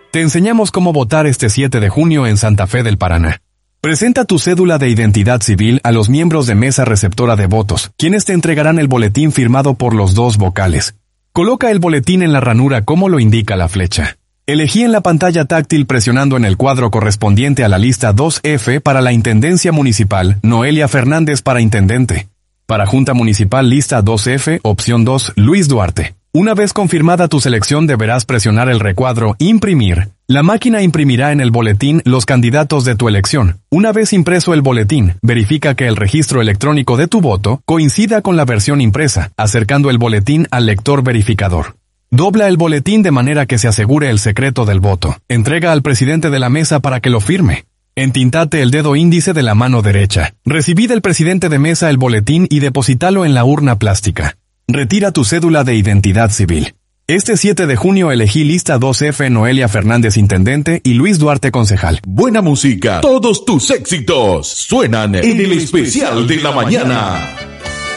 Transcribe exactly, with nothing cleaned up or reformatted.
Te enseñamos cómo votar este siete de junio en Santa Fe del Paraná. Presenta tu cédula de identidad civil a los miembros de mesa receptora de votos, quienes te entregarán el boletín firmado por los dos vocales. Coloca el boletín en la ranura como lo indica la flecha. Elegí en la pantalla táctil presionando en el cuadro correspondiente a la lista dos F para la Intendencia Municipal, Noelia Fernández para Intendente. Para Junta Municipal lista dos F, opción dos, Luis Duarte. Una vez confirmada tu selección deberás presionar el recuadro Imprimir. La máquina imprimirá en el boletín los candidatos de tu elección. Una vez impreso el boletín, verifica que el registro electrónico de tu voto coincida con la versión impresa, acercando el boletín al lector verificador. Dobla el boletín de manera que se asegure el secreto del voto. Entrega al presidente de la mesa para que lo firme. Entintate el dedo índice de la mano derecha. Recibí del presidente de mesa el boletín y deposítalo en la urna plástica. Retira tu cédula de identidad civil. Este siete de junio elegí lista dos F Noelia Fernández Intendente y Luis Duarte Concejal. Buena música, todos tus éxitos suenan en el especial de la mañana.